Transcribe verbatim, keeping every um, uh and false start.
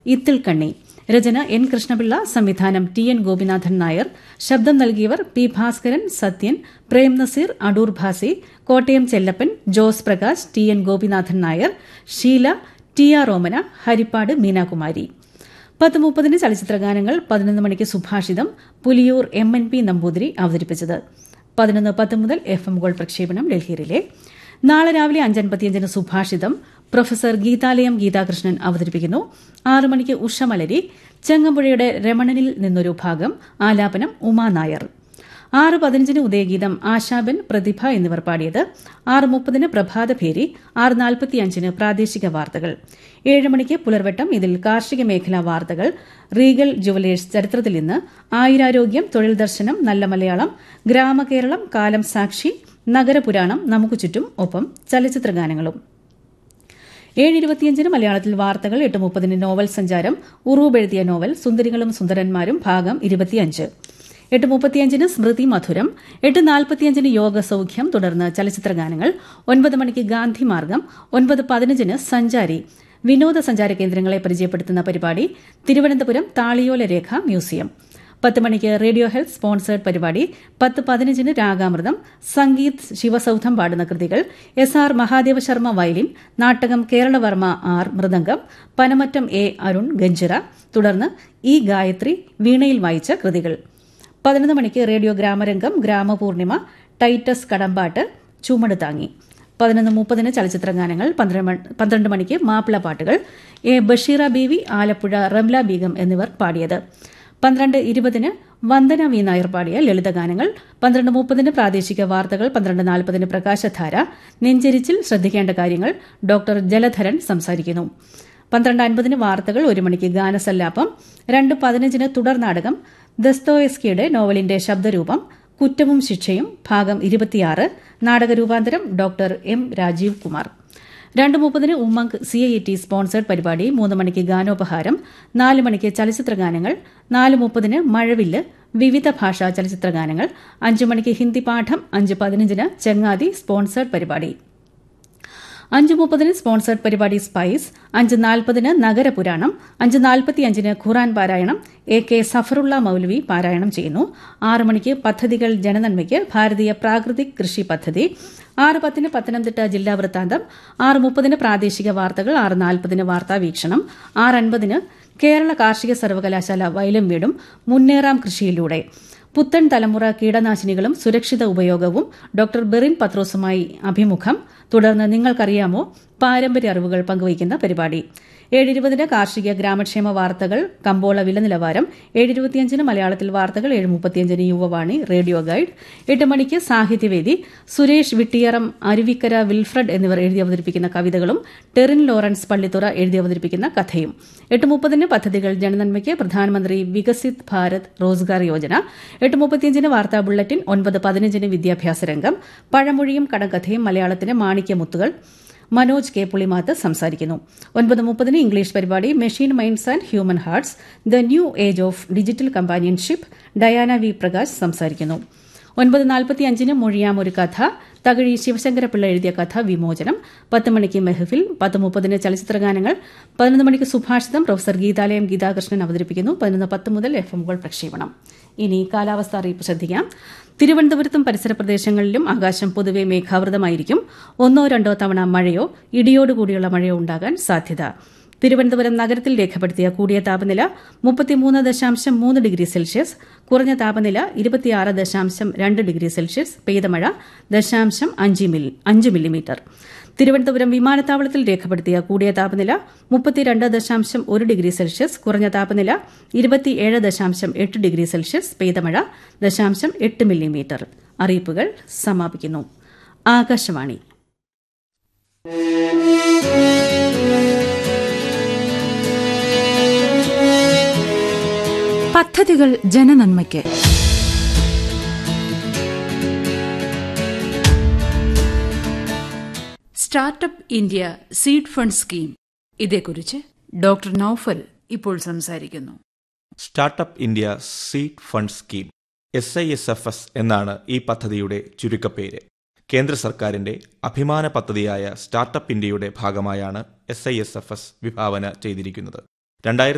ഇത്തിൽ കണ്ണി. രചന എൻ കൃഷ്ണപിള്ള, സംവിധാനം T N Gopinathan Nair. ശബ്ദം നൽകിയവർ P Bhaskaran, Sathyan, Prem Naseer, Adoor Bhasi, Kottayam Chellappan, Jose Prakash, T N Gopinathan Nair, Sheela, T R Romana, Harippad Meenakumari. പത്ത് മുപ്പതിന് ചലച്ചിത്രഗാനങ്ങൾ. പതിനൊന്ന് മണിക്ക് സുഭാഷിതം, Puliyur M N P Namboothiri അവതരിപ്പിച്ചത്. പതിനൊന്ന് പത്ത് മുതൽ എഫ് എം ഗോൾഡ് പ്രക്ഷേപണം ഡൽഹിയിലെ. നാളെ രാവിലെ അഞ്ചൻപത്തിയഞ്ചിന് സുഭാഷിതം, പ്രൊഫസർ ഗീതാലയം ഗീതാകൃഷ്ണൻ അവതരിപ്പിക്കുന്നു. ആറു മണിക്ക് ഉഷമലരി, ചെങ്ങമ്പുഴയുടെ രമണനിൽ നിന്നൊരു ഭാഗം, ആലാപനം ഉമാ നായർ. ആറ് പതിനഞ്ചിന് ഉദയഗീതം, ആശാബൻ, പ്രതിഭ എന്നിവർ പാടിയത്. ആറ് മുപ്പതിന് പ്രഭാതഭേരി. ആറ് നാൽപ്പത്തിയഞ്ചിന് പ്രാദേശിക വാർത്തകൾ. ഏഴ് മണിക്ക് പുലർവട്ടം. ഇതിൽ കാർഷിക മേഖലാ വാർത്തകൾ, റീഗൽ ജുവലേഴ്സ് ചരിത്രത്തിൽ ഇന്ന്, ആയുരാരോഗ്യം, തൊഴിൽ ദർശനം, നല്ല മലയാളം, ഗ്രാമകേരളം, കാലം സാക്ഷി, നഗരപുരാണം, നമുക്ക് ചുറ്റും, ഒപ്പം ചലച്ചിത്രഗാനങ്ങളും. ഏഴ് ഇരുപത്തിയഞ്ചിന് മലയാളത്തിൽ വാർത്തകൾ. എട്ട് മുപ്പതിന് നോവൽ സഞ്ചാരം, ഉറൂബ് എഴുതിയ നോവൽ സുന്ദരികളും സുന്ദരന്മാരും ഭാഗം ഇരുപത്തിയഞ്ച്. എട്ട് മുപ്പത്തിയഞ്ചിന് സ്മൃതി മധുരം. എട്ട് നാൽപ്പത്തിയഞ്ചിന് യോഗസൌഖ്യം, തുടർന്ന് ചലച്ചിത്രഗാനങ്ങൾ. ഒൻപത് മണിക്ക് ഗാന്ധിമാർഗം. ഒൻപത് പതിനഞ്ചിന് സഞ്ചാരി, വിനോദസഞ്ചാര കേന്ദ്രങ്ങളെ പരിചയപ്പെടുത്തുന്ന പരിപാടി, തിരുവനന്തപുരം താളിയോല രേഖ മ്യൂസിയം. പത്ത് മണിക്ക് റേഡിയോ ഹെൽത്ത് സ്പോൺസേഡ് പരിപാടി. പത്ത് പതിനഞ്ചിന് രാഗാമൃതം, സംഗീത് ശിവസൌധം പാടുന്ന കൃതികൾ. S R Mahadeva Sharma violin, Nattakam Keralavarma R mridangam, Panamattom A Arun ganjira, തുടർന്ന് ഇ ഗായത്രി വീണയിൽ വായിച്ച കൃതികൾ. പതിനൊന്ന് മണിക്ക് റേഡിയോ ഗ്രാമരംഗം, ഗ്രാമപൂർണിമ, ടൈറ്റസ് കടമ്പാട്ട്, ചുമട് താങ്ങി. പതിനൊന്ന് മുപ്പതിന് ചലച്ചിത്രഗാനങ്ങൾ. പന്ത്രണ്ട് മണിക്ക് മാപ്പിളപ്പാട്ടുകൾ, എ ബഷീറ ബീവി, ആലപ്പുഴ റംല ബീഗം എന്നിവർ പാടിയത്. പന്ത്രണ്ട് ഇരുപതിന് വന്ദന വി നായർ പാടിയ ലളിതഗാനങ്ങൾ. പന്ത്രണ്ട് മുപ്പതിന് പ്രാദേശിക വാർത്തകൾ. പന്ത്രണ്ട് നാൽപ്പതിന് പ്രകാശധാര, നെഞ്ചരിച്ചിൽ ശ്രദ്ധിക്കേണ്ട കാര്യങ്ങൾ, ഡോക്ടർ ജലധരൻ സംസാരിക്കുന്നു. പന്ത്രണ്ട് അൻപതിന് വാർത്തകൾ. ഒരു മണിക്ക് ഗാനസല്ലാപം. രണ്ട് പതിനഞ്ചിന് തുടർ നാടകം, ദസ്തോയസ്കിയുടെ നോവലിന്റെ ശബ്ദരൂപം, കുറ്റവും ശിക്ഷയും ഭാഗം ഇരുപത്തിയാറ്. നാടകരൂപാന്തരം ഡോക്ടർ എം രാജീവ് കുമാർ. രണ്ട് മുപ്പതിന് ഉമ്മങ്ക് സി ഐ ടി സ്പോൺസേഡ് പരിപാടി. മൂന്ന് മണിക്ക് ഗാനോപഹാരം. നാല് മണിക്ക് ചലച്ചിത്രഗാനങ്ങൾ. നാല് മുപ്പതിന് മഴവില്ല്, വിവിധ ഭാഷാ ചലച്ചിത്രഗാനങ്ങൾ. അഞ്ച് മണിക്ക് ഹിന്ദി പാഠം. അഞ്ച് പതിനഞ്ചിന് ചങ്ങാതി സ്പോൺസേഡ് പരിപാടി. അഞ്ച് മുപ്പതിന് സ്പോൺസേഡ് പരിപാടി സ്പൈസ്. അഞ്ച് നാൽപ്പതിന് നഗരപുരാണം. അഞ്ച് നാൽപ്പത്തിയഞ്ചിന് ഖുറാൻ പാരായണം, എ കെ സഫറുള്ള മൌലവി പാരായണം ചെയ്യുന്നു. ആറ് മണിക്ക് പദ്ധതികൾ ജനനന്മയ്ക്ക്, ഭാരതീയ പ്രാകൃതിക് കൃഷി പദ്ധതി. ആറ് പത്തിന് പത്തനംതിട്ട ജില്ലാ വൃത്താന്തം. ആറ് മുപ്പതിന് പ്രാദേശിക വാർത്തകൾ. ആറ് നാൽപ്പതിന് വാർത്താവീക്ഷണം. ആറ് അൻപതിന് കേരള കാർഷിക സർവകലാശാല വയലും വീടും, മുന്നേറാം കൃഷിയിലൂടെ, പുത്തൻ തലമുറ കീടനാശിനികളും സുരക്ഷിത ഉപയോഗവും, ഡോക്ടർ ബെറിൻ പത്രോസുമായി അഭിമുഖം. തുടർന്ന് നിങ്ങൾക്കറിയാമോ, പാരമ്പര്യ അറിവുകൾ പങ്കുവയ്ക്കുന്ന പരിപാടി. ഏഴ് ഇരുപതിന് കാർഷിക ഗ്രാമക്ഷേമ വാർത്തകൾ, കമ്പോള വില നിലവാരം. ഏഴ് ഇരുപത്തിയഞ്ചിന് മലയാളത്തിൽ വാർത്തകൾ. ഏഴ് മുപ്പത്തിയഞ്ചിന് യുവവാണി റേഡിയോ ഗൈഡ്. എട്ട് മണിക്ക് സാഹിത്യവേദി. സുരേഷ് വിട്ടിയറം, അരുവിക്കര വിൽഫ്രഡ് എന്നിവർ എഴുതി അവതരിപ്പിക്കുന്ന കവിതകളും ടെറിൻ ലോറൻസ് പള്ളിത്തുറ എഴുതി അവതരിപ്പിക്കുന്ന കഥയും. എട്ട് മുപ്പതിന് പദ്ധതികൾ ജനനന്മയ്ക്ക്, പ്രധാനമന്ത്രി വികസിത് ഭാരത് റോസ്ഗാർ യോജന. എട്ട് മുപ്പത്തിയഞ്ചിന് വാർത്താ ബുള്ളറ്റിൻ. ഒൻപത് പതിനഞ്ചിന് വിദ്യാഭ്യാസ രംഗം. പഴമൊഴിയും കടങ്കഥയും മലയാളത്തിന് മാണിക്യമുത്തുകൾ, മനോജ് കെ പുളിമാത്ത് സംസാരിക്കുന്നു. ഒൻപത് മുപ്പതിന് ഇംഗ്ലീഷ് പരിപാടി, machine minds and human hertz, the new age of digital companionship, Diana V Prakash സംസാരിക്കുന്നു. ഒൻപത് നാൽപ്പത്തിയഞ്ചിന് മൊഴിയാം ഒരു കഥ, തകഴി ശിവശങ്കരപിള്ള എഴുതിയ കഥ വിമോചനം. പത്ത് മണിക്ക് മെഹഫിൽ. പത്ത് മുപ്പതിന് ചലച്ചിത്രഗാനങ്ങൾ. പതിനൊന്ന് മണിക്ക് സുഭാഷിതം, പ്രൊഫസർ ഗീതാലയം ഗീതാകൃഷ്ണൻ അവതരിപ്പിക്കുന്നു. പതിനൊന്ന് പത്ത് മുതൽ എഫ് എം ഗോൾഡ് പ്രക്ഷേപണം. ഇനി കാലാവസ്ഥ അറിയിപ്പ് ശ്രദ്ധിക്കാം. തിരുവനന്തപുരത്തും പരിസര പ്രദേശങ്ങളിലും ആകാശം പൊതുവെ മേഘാവൃതമായിരിക്കും. ഒന്നോ രണ്ടോ തവണ മഴയോ ഇടിയോടുകൂടിയുള്ള മഴയോ ഉണ്ടാകാൻ സാധ്യത. തിരുവനന്തപുരം നഗരത്തിൽ രേഖപ്പെടുത്തിയ കൂടിയ താപനില മുപ്പത്തിമൂന്ന് ദശാംശം മൂന്ന് ഡിഗ്രി സെൽഷ്യസ്, കുറഞ്ഞ താപനില ഇരുപത്തിയാറ് ദശാംശം രണ്ട് ഡിഗ്രി സെൽഷ്യസ്, പെയ്ത മഴ ദശാംശം അഞ്ച് മില്ലിമീറ്റർ. തിരുവനന്തപുരം വിമാനത്താവളത്തിൽ രേഖപ്പെടുത്തിയ കൂടിയ താപനില മുപ്പത്തിരണ്ട് ദശാംശം ഒരു ഡിഗ്രി സെൽഷ്യസ്, കുറഞ്ഞ താപനില ഇരുപത്തിയേഴ് ദശാംശം എട്ട് ഡിഗ്രി സെൽഷ്യസ്, പെയ്ത മഴ ദശാംശം എട്ട് മില്ലിമീറ്റർ. അറിയിപ്പുകൾ സമാപിക്കുന്നു. ആകാശവാണി. പദ്ധതികൾ ജനനന്മയ്ക്ക്. Startup India seed fund scheme, ഇതേക്കുറിച്ച് ഡോക്ടർ നൌഫൽ ഇപ്പോൾ സംസാരിക്കുന്നു. Startup India seed fund scheme, S I S F S എന്നാണ് ഈ പദ്ധതിയുടെ ചുരുക്കപ്പേര്. കേന്ദ്ര സർക്കാരിന്റെ അഭിമാന പദ്ധതിയായ സ്റ്റാർട്ടപ്പ് ഇന്ത്യയുടെ ഭാഗമായാണ് S I S F S വിഭാവന ചെയ്തിരിക്കുന്നത്. രണ്ടായിരത്തി